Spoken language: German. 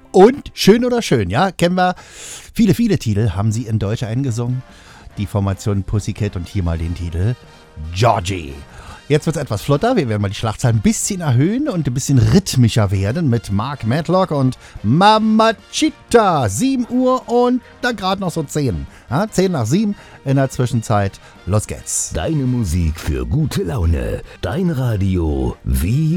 Und Schön oder Schön, ja, kennen wir. Viele, viele Titel haben sie in Deutsch eingesungen. Die Formation Pussycat und hier mal den Titel Georgie. Jetzt wird es etwas flotter. Wir werden mal die Schlagzahl ein bisschen erhöhen und ein bisschen rhythmischer werden mit Mark Medlock und Mamacita. 7 Uhr und dann gerade noch so 10. Ja, 10 nach 7 in der Zwischenzeit. Los geht's. Deine Musik für gute Laune. Dein Radio wie